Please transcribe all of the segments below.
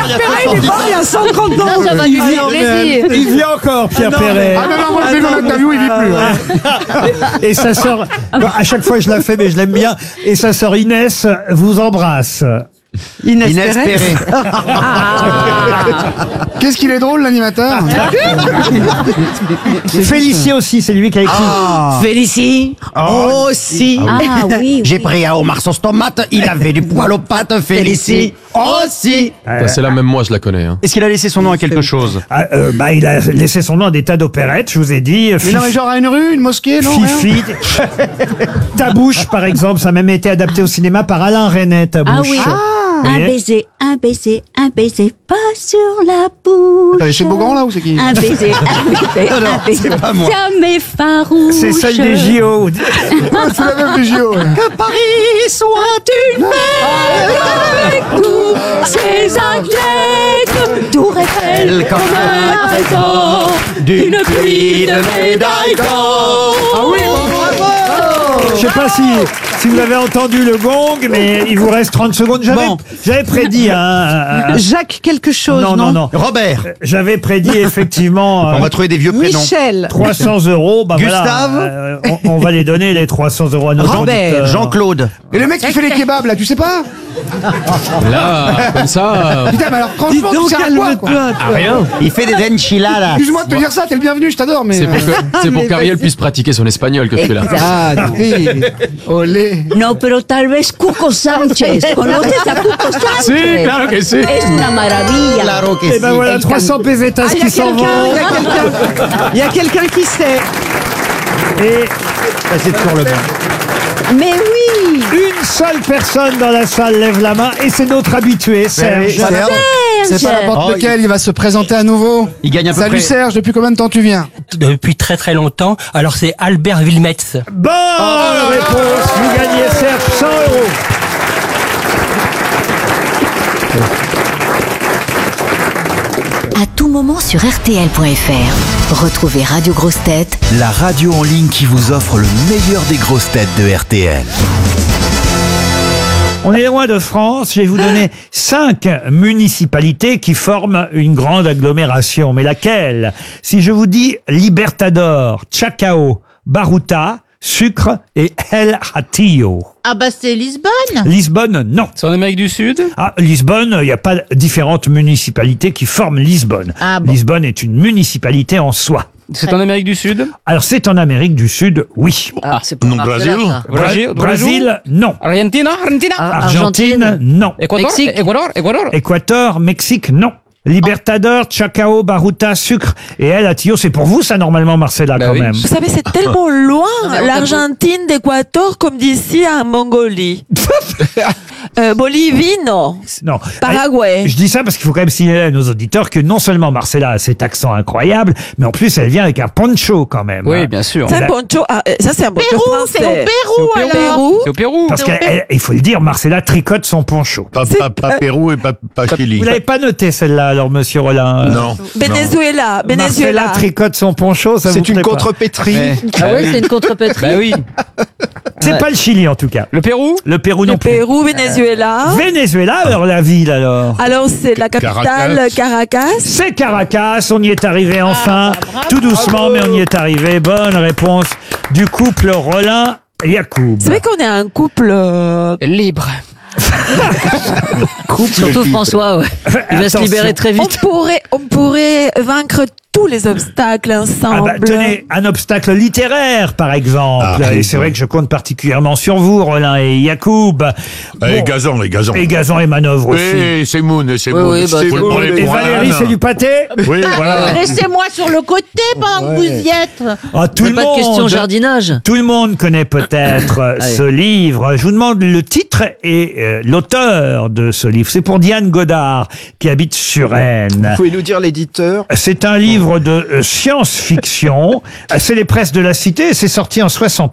Pierre Perret, il est mort il y a 130 ans. Non, ça va lui faire plaisir. Il vit encore, Pierre Perret. Ah non, moi, je fais mon interview, il vit plus. Et sa sœur, à chaque fois je la fais, mais je l'aime bien. Et sa sœur Inès vous embrasse. Inès Perret. Qu'est-ce qu'il est drôle, l'animateur. Félicie aussi, c'est lui qui a écrit. Félicie. Oh, si. Ah oui. J'ai pris un homard sauce tomate, il avait du poil aux pattes, Félicie. Aussi. C'est là, même moi, je la connais. Hein. Est-ce qu'il a laissé son nom à quelque chose? Il a laissé son nom à des tas d'opérettes, je vous ai dit. Mais non, mais genre à une rue, une mosquée, non? Fifi. Tabouche, par exemple, ça a même été adapté au cinéma par Alain Resnais, Tabouche. Ah oui. Un voyez baiser, un baiser, un baiser, pas sur la bouche. T'as laissé Beaugrand, là, ou c'est qui? Un baiser, un baiser, un baiser. c'est pas moi. Jamais farouche. C'est celle des JO. C'est la même du JO. Que Paris soit une fête avec tous ses athlètes. Tour Eiffel comme un trésor d'une pluie de médailles d'or. Ah oui, bravo. Je sais pas si vous avez entendu le gong, mais il vous reste 30 secondes. J'avais prédit Jacques quelque chose, non. Robert. J'avais prédit effectivement On va trouver des vieux prénoms. Michel. 300 €. Bah Gustave. voilà, on va les donner, les 300 € à nos Robert. auditeurs. Jean-Claude. Et le mec qui fait les kebabs, là, tu sais pas? Là, comme ça. Putain, mais alors, Dis franchement, tu donc, sais à quoi, quoi? calme-toi. Ah, rien. Il fait des enchiladas. Excuse-moi de te dire ça, t'es le bienvenu, je t'adore, mais. C'est pour qu'Ariel puisse pratiquer son espagnol que tu es là. Ah, oui. Olé. No, pero tal vez Cuco Sánchez. ¿Conoces a Cuco Sánchez? Si, claro que si. Es una maravilla. Claro que Et ben si. voilà, 300 pesetas Ah, il y qui a s'en vont. quelqu'un, il y a quelqu'un qui sait. Et Ça, c'est toujours le bon. Mais oui. une seule personne dans la salle lève la main, et c'est notre habitué, Serge. C'est pas n'importe Oh, lequel, il va se présenter à nouveau. Il gagne à peu Salut près. Serge, depuis combien de temps tu viens? Depuis très très longtemps. Alors c'est Albert Wilmetz. Bonne réponse, vous gagnez Serge 100 €. À tout moment sur RTL.fr. Retrouvez Radio Grosses Têtes, La radio en ligne qui vous offre le meilleur des grosses têtes de RTL. On est loin de France, je vais vous donner 5 municipalités qui forment une grande agglomération. Mais laquelle? Si je vous dis Libertador, Chacao, Baruta, Sucre et El Hatillo. Ah bah c'est Lisbonne. Lisbonne, non. C'est en Amérique du Sud? Ah, Lisbonne, il n'y a pas différentes municipalités qui forment Lisbonne. Ah bon. Lisbonne est une municipalité en soi. C'est en Amérique du Sud? Alors c'est en Amérique du Sud, oui. Ah, c'est pas Non, Brésil. Brésil, non. Argentine? Argentine, non. Équateur? Mexique. Équateur? Équateur, Mexique, non. Libertador, Chacao, Baruta, Sucre et El Hatillo, c'est pour vous ça normalement, Marcella, Bah quand oui. même. Vous savez, c'est tellement loin, l'Argentine d'Équateur, comme d'ici à Mongolie. Bolivie, non. Non. Paraguay. Je dis ça parce qu'il faut quand même signaler à nos auditeurs que non seulement Marcella a cet accent incroyable, mais en plus elle vient avec un poncho quand même. Oui, bien sûr. C'est un poncho. Ah, ça, c'est un poncho Pérou, français. c'est au Pérou alors. Pérou. C'est au Pérou. Parce qu'il faut le dire, Marcella tricote son poncho. Pas Pérou et pas Chili. Vous l'avez pas noté celle-là alors, monsieur Rollin? Non. Venezuela. Marcella Venezuela. tricote son poncho, ça vous C'est une plaît pas? contrepétrie. Ah oui, c'est une contrepétrie. Bah oui. C'est pas le Chili en tout cas. Le Pérou? Le Pérou non Le plus. Pérou, Venezuela. Venezuela, alors la ville alors? Alors, c'est la capitale, Caracas. C'est Caracas, on y est arrivé enfin, tout doucement, mais on y est arrivé. Bonne réponse du couple Rollin et Yacoub. C'est vrai qu'on est un couple Libre. Surtout François, ouais. Il va se Attention. libérer très vite. on pourrait vaincre tous les obstacles ensemble. Ah bah, tenez, un obstacle littéraire, par exemple. Ah, et c'est vrai que je compte particulièrement sur vous, Rollin et Yacoub. Et Gazan, Et Gazan et Manœuvre aussi. Oui, c'est Moon, c'est Moon. oui, bah, C'est c'est pour les Et moines. Valérie, c'est du pâté? Oui, voilà. Laissez-moi sur le côté pendant que vous y êtes. Ah, tout C'est le pas de question monde. jardinage. Tout le monde connaît peut-être ce livre. Je vous demande le titre et l'auteur de ce livre. C'est pour Diane Godard, qui habite Suresnes. Vous pouvez nous dire l'éditeur? C'est un livre de science-fiction. C'est les presses de la Cité et c'est sorti en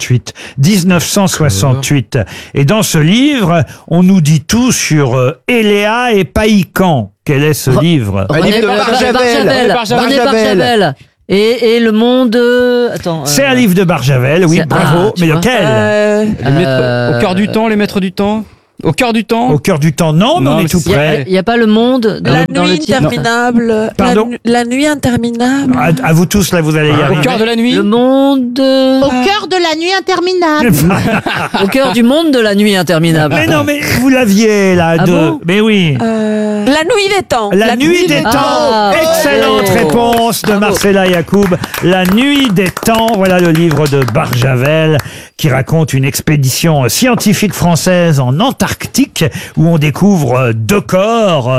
1968. Et dans ce livre, on nous dit tout sur Eléa et Païcan. Quel est ce livre? René Barjavel. René Barjavel. Et le monde... Attends. C'est un livre de Barjavel, oui, c'est- bravo. tu Mais vois. lequel? Au cœur du temps, les maîtres du temps. Au cœur du temps. Au cœur du temps, non, mais on Non, est tout c'est- près. Il n'y a pas le monde La dans le nuit titre. interminable. Pardon La nuit interminable. À vous tous, là, vous allez y Au arriver. cœur de la nuit. Le monde. Au cœur de la nuit interminable. Au cœur du monde de la nuit interminable. Mais non, mais vous l'aviez, là, Ah bon Mais oui. La nuit des temps. La nuit des temps. Ah, Excellente ouais. réponse de Marcella Yacoub. La nuit des temps. Voilà le livre de Barjavel qui raconte une expédition scientifique française en Antarctique où on découvre deux corps,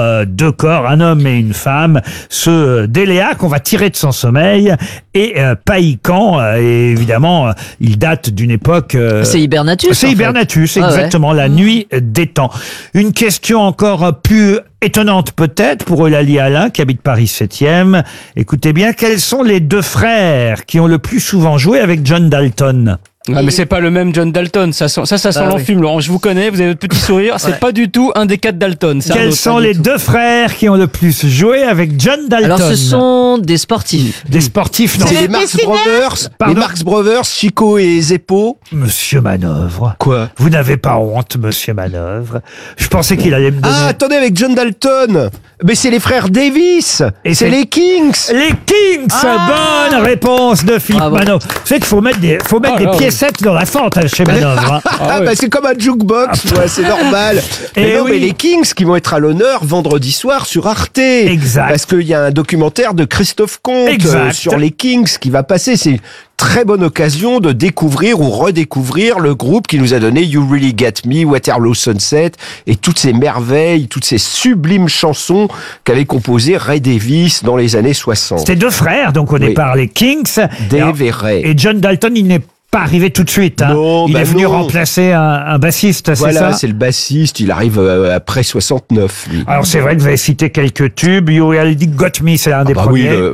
un homme et une femme. Ce Déléa qu'on va tirer de son sommeil et Païcan. Et évidemment, il date d'une époque... C'est Hibernatus. C'est en fait. Hibernatus, Ah ouais. exactement, la nuit des temps. Une question encore plus étonnante peut-être pour Eulalie Alain qui habite Paris 7e. Écoutez bien, quels sont les deux frères qui ont le plus souvent joué avec John Dalton? Ah, mais c'est pas le même John Dalton. Ça sent Ah, l'enfume, Laurent. Je vous connais, vous avez votre petit sourire. C'est pas du tout un des 4 Dalton. c'est un Quels autre, sont pas du les tout. deux frères qui ont le plus joué avec John Dalton? Alors ce sont des sportifs. Des sportifs, non. C'est les les Marx dessineurs. Brothers. Pardon Les Marx Brothers, Chico et Zeppo. Monsieur Manœuvre. Quoi? Vous n'avez pas honte, monsieur Manœuvre. Je pensais qu'il allait me donner... Ah, attendez, avec John Dalton. Mais c'est les frères Davis. Et C'est c'est- les Kings. Les Kings! Bonne réponse de Philippe Bravo. Manœuvre. Vous savez qu'il faut mettre des Ah, là, piécettes dans la fente hein, chez Manœuvre. hein. Ah, bah c'est comme un jukebox, ouais, c'est normal. Mais Eh non, oui. mais les Kings qui vont être à l'honneur vendredi soir sur Arte. Exact. Parce qu'il y a un documentaire de Christophe Comte Exact. sur les Kings qui va passer. C'est une très bonne occasion de découvrir ou redécouvrir le groupe qui nous a donné You Really Get Me, Waterloo Sunset et toutes ces merveilles, toutes ces sublimes chansons qu'avait composées Ray Davis dans les années 60. C'était deux frères, donc au Oui. départ les Kings. Dave et Ray. Et John Dalton, il n'est pas arrivé tout de suite. hein. Non, il bah est venu non. remplacer un bassiste, c'est Voilà, ça c'est le bassiste, il arrive après 69, lui. Alors c'est vrai que vous avez cité quelques tubes. You Really Got Me, c'est un des Bah oui, premiers.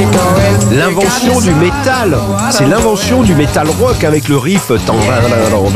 l'invention du métal, c'est l'invention du métal rock avec le riff.